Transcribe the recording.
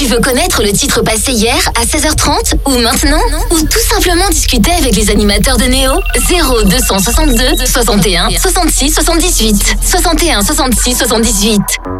veux connaître le titre passé hier à 16h30 ou maintenant? Ou tout simplement discuter avec les animateurs de Néo? 0262 61 66 78. 61 66 78.